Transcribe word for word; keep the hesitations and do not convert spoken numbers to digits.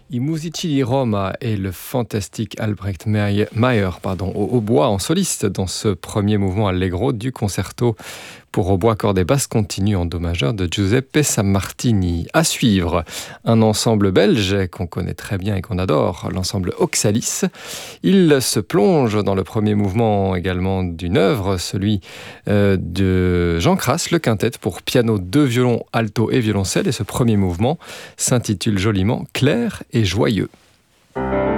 I Musici di Roma et le fantastique Albrecht Meyer pardon, au hautbois en soliste dans ce premier mouvement allegro du concerto pour hautbois, cordes et basse continue en do majeur de Giuseppe Sammartini. À suivre, un ensemble belge qu'on connaît très bien et qu'on adore, l'ensemble Oxalis. Il se plonge dans le premier mouvement également d'une œuvre, celui euh, de Jean Crass, le quintet pour piano, deux violons, alto et violoncelle. Et ce premier mouvement s'intitule joliment Clair et joyeux.